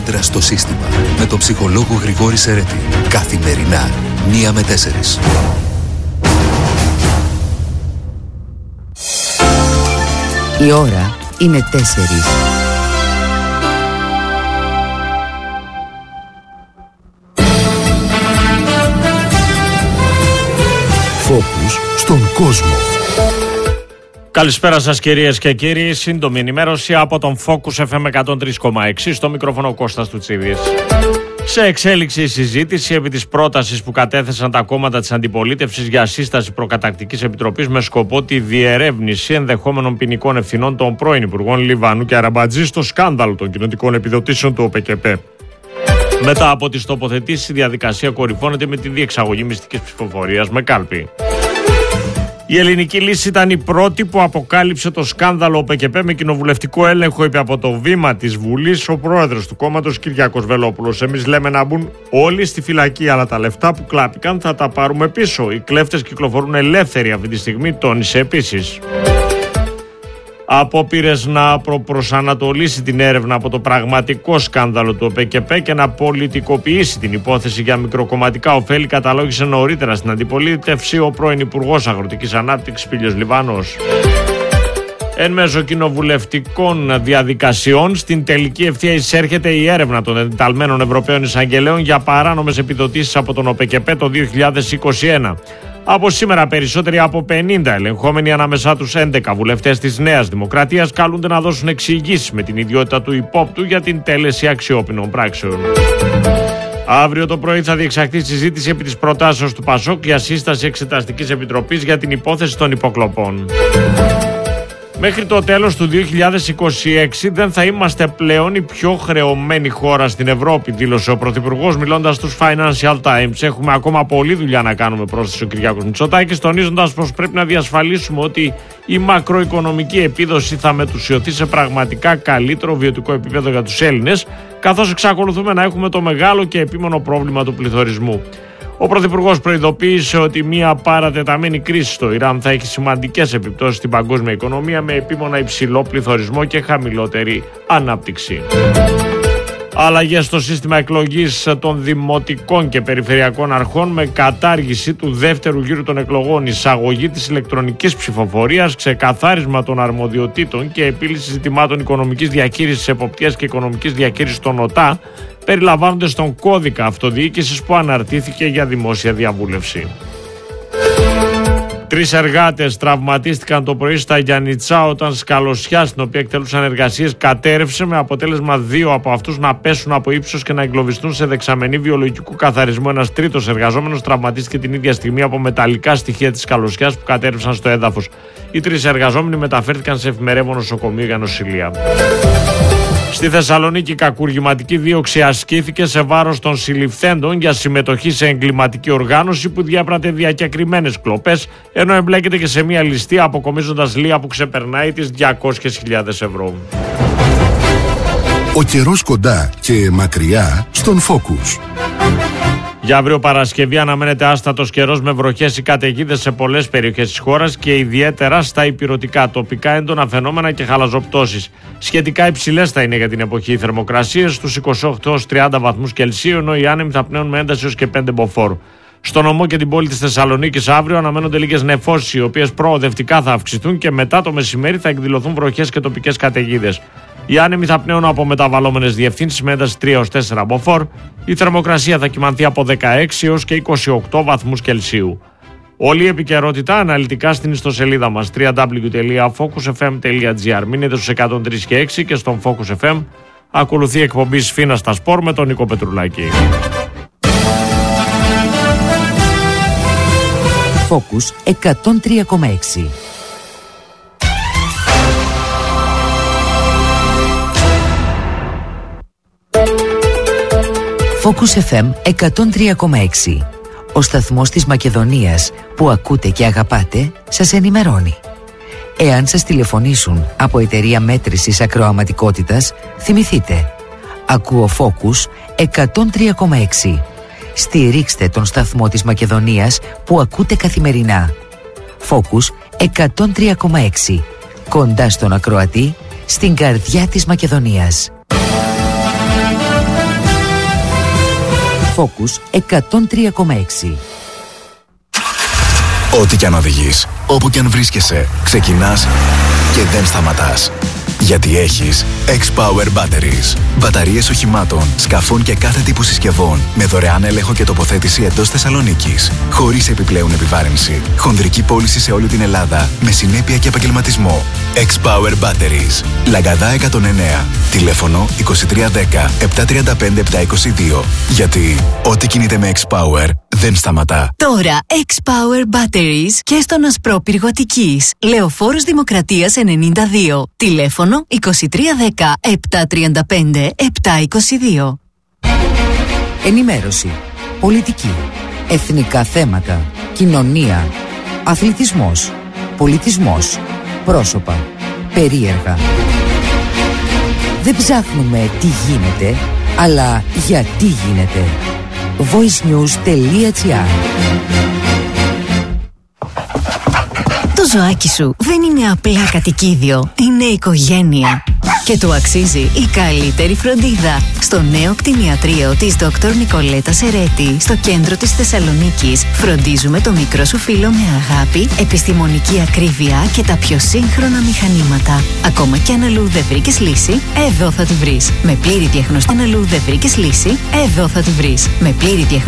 κόντρα στο σύστημα. Με τον ψυχολόγο Γρηγόρη Σερέτη. Καθημερινά, 1 με 4. Η ώρα είναι 4. Φόκους στον κόσμο. Καλησπέρα σας κυρίες και κύριοι. Σύντομη ενημέρωση από τον Focus FM 103,6. Στο μικρόφωνο Κώστας Τουτσίδης. Σε εξέλιξη η συζήτηση επί της πρότασης που κατέθεσαν τα κόμματα της αντιπολίτευσης για σύσταση προκαταρκτικής επιτροπής με σκοπό τη διερεύνηση ενδεχόμενων ποινικών ευθυνών των πρώην Υπουργών Λιβάνου και Αραμπατζή στο σκάνδαλο των κοινοτικών επιδοτήσεων του ΟΠΕΚΕΠΕ. Μετά από τις τοποθετήσεις, η διαδικασία κορυφώνεται με τη διεξαγωγή μυστικής ψηφοφορίας με κάλπη. Η ελληνική λύση ήταν η πρώτη που αποκάλυψε το σκάνδαλο ΟΠΕΚΕΠΕ με κοινοβουλευτικό έλεγχο, είπε από το βήμα της Βουλής ο πρόεδρος του κόμματος Κυριάκος Βελόπουλος. Εμείς λέμε να μπουν όλοι στη φυλακή, αλλά τα λεφτά που κλάπηκαν θα τα πάρουμε πίσω. Οι κλέφτες κυκλοφορούν ελεύθεροι αυτή τη στιγμή, τόνισε επίσης. Απόπειρες να προπροσανατολίσει την έρευνα από το πραγματικό σκάνδαλο του ΟΠΕΚΕΠΕ και να πολιτικοποιήσει την υπόθεση για μικροκομματικά ωφέλη καταλόγησε νωρίτερα στην αντιπολίτευση ο πρώην Υπουργός Αγροτικής Ανάπτυξης Πήλιος Λιβάνος. Εν μέσω κοινοβουλευτικών διαδικασιών, στην τελική ευθεία εισέρχεται η έρευνα των εντεταλμένων Ευρωπαίων Εισαγγελέων για παράνομες επιδοτήσεις από τον ΟΠΕΚΕΠΕ το 2021. Από σήμερα περισσότεροι από 50 ελεγχόμενοι, ανάμεσά τους 11 βουλευτές της Νέας Δημοκρατίας, καλούνται να δώσουν εξηγήσεις με την ιδιότητα του υπόπτου για την τέλεση αξιόπινων πράξεων. Αύριο το πρωί θα διεξαχθεί συζήτηση επί της προτάσεως του ΠΑΣΟΚ για σύσταση εξεταστικής επιτροπής για την υπόθεση των υποκλοπών. Μέχρι το τέλος του 2026 δεν θα είμαστε πλέον η πιο χρεωμένη χώρα στην Ευρώπη, δήλωσε ο Πρωθυπουργός μιλώντας στους Financial Times. Έχουμε ακόμα πολλή δουλειά να κάνουμε, πρόσθεσε ο Κυριάκος Μητσοτάκης, τονίζοντας πως πρέπει να διασφαλίσουμε ότι η μακροοικονομική επίδοση θα μετουσιωθεί σε πραγματικά καλύτερο βιωτικό επίπεδο για τους Έλληνες, καθώς εξακολουθούμε να έχουμε το μεγάλο και επίμονο πρόβλημα του πληθωρισμού. Ο Πρωθυπουργός προειδοποίησε ότι μια παρατεταμένη κρίση στο Ιράν θα έχει σημαντικές επιπτώσεις στην παγκόσμια οικονομία με επίμονα υψηλό πληθωρισμό και χαμηλότερη ανάπτυξη. Αλλαγές στο σύστημα εκλογής των δημοτικών και περιφερειακών αρχών με κατάργηση του δεύτερου γύρου των εκλογών, εισαγωγή της ηλεκτρονικής ψηφοφορίας, ξεκαθάρισμα των αρμοδιοτήτων και επίλυση ζητημάτων οικονομικής διαχείρισης, εποπτείας και οικονομικής διαχείρισης των ΟΤΑ περιλαμβάνονται στον κώδικα αυτοδιοίκησης που αναρτήθηκε για δημόσια διαβούλευση. 3 εργάτες τραυματίστηκαν το πρωί στα Γιαννιτσά όταν σκαλωσιά στην οποία εκτελούσαν εργασίες κατέρευσε, με αποτέλεσμα 2 από αυτούς να πέσουν από ύψος και να εγκλωβιστούν σε δεξαμενή βιολογικού καθαρισμού. Ένας τρίτος εργαζόμενος τραυματίστηκε την ίδια στιγμή από μεταλλικά στοιχεία της σκαλωσιάς που κατέρευσαν στο έδαφος. Οι 3 εργαζόμενοι μεταφέρθηκαν σε εφημερεύον νοσοκομείο για νοσηλεία. Στη Θεσσαλονίκη, κακουργηματική δίωξη ασκήθηκε σε βάρος των συλληφθέντων για συμμετοχή σε εγκληματική οργάνωση που διάπρατε διακεκριμένες κλοπές, ενώ εμπλέκεται και σε μια ληστεία αποκομίζοντας λία που ξεπερνάει τις 200.000 ευρώ. Ο καιρός κοντά και μακριά στον Focus. Για αύριο Παρασκευή αναμένεται άστατος καιρός με βροχές ή καταιγίδες σε πολλές περιοχές της χώρας και ιδιαίτερα στα ηπειρωτικά, τοπικά έντονα φαινόμενα και χαλαζοπτώσεις. Σχετικά υψηλές θα είναι για την εποχή οι θερμοκρασίες, στους 28-30 βαθμούς Κελσίου, ενώ οι άνεμοι θα πνέουν με ένταση έως και 5 μποφόρ. Στο νομό και την πόλη της Θεσσαλονίκης αύριο αναμένονται λίγες νεφώσεις, οι οποίες προοδευτικά θα αυξηθούν και μετά το μεσημέρι θα εκδηλωθούν βροχές και τοπικές καταιγίδες. Οι άνεμοι θα πνέουν από μεταβαλλόμενες διευθύνσεις με ένταση 3 έως 4 μποφόρ. Η θερμοκρασία θα κυμανθεί από 16 έως και 28 βαθμούς Κελσίου. Όλη η επικαιρότητα αναλυτικά στην ιστοσελίδα μας www.focusfm.gr. Μείνετε στους 103 και 6 και στον Focus FM ακολουθεί η εκπομπή Σφίνα στα Σπορ με τον Νίκο Πετρουλάκη. Focus 103,6. Focus FM 103,6. Ο σταθμός της Μακεδονίας που ακούτε και αγαπάτε σας ενημερώνει. Εάν σας τηλεφωνήσουν από εταιρεία μέτρησης ακροαματικότητας, θυμηθείτε. Ακούω Focus 103,6. Στηρίξτε τον σταθμό της Μακεδονίας που ακούτε καθημερινά. Focus 103,6. Κοντά στον ακροατή, στην καρδιά της Μακεδονίας. Focus 103,6. Ό,τι κι αν οδηγείς, όπου κι αν βρίσκεσαι, ξεκινάς και δεν σταματάς. Γιατί έχεις X-Power Batteries. Μπαταρίες οχημάτων, σκαφών και κάθε τύπου συσκευών με δωρεάν έλεγχο και τοποθέτηση εντός Θεσσαλονίκης. Χωρίς επιπλέον επιβάρυνση. Χονδρική πώληση σε όλη την Ελλάδα με συνέπεια και επαγγελματισμό. X-Power Batteries. Λαγκαδά 109. Τηλέφωνο 2310 735 722. Γιατί ό,τι κινείται με X-Power δεν σταματά. Τώρα X-Power Batteries και στον Ασπρόπυργο Αττικής. Λεωφόρος Δημοκρατίας 92. Τηλέφωνο 2310 735 722. Ενημέρωση, πολιτική, εθνικά θέματα, κοινωνία, αθλητισμός, πολιτισμός, πρόσωπα, περίεργα. Δεν ψάχνουμε τι γίνεται, αλλά γιατί γίνεται. voicenews.gr. Το ζωάκι σου δεν είναι απλά κατοικίδιο, είναι οικογένεια. Και του αξίζει η καλύτερη φροντίδα. Στο νέο κτηνιατρίο της Dr. Νικολέτα Σερέτη, στο κέντρο της Θεσσαλονίκης, φροντίζουμε το μικρό σου φίλο με αγάπη, επιστημονική ακρίβεια και τα πιο σύγχρονα μηχανήματα. Ακόμα κι αν αλλού δεν βρήκες λύση, εδώ θα τη βρεις. Με πλήρη διαγνωστική. Αν αλλού δεν βρήκες λύση, εδώ θα τη βρεις. Με πλήρη διαγνωστική.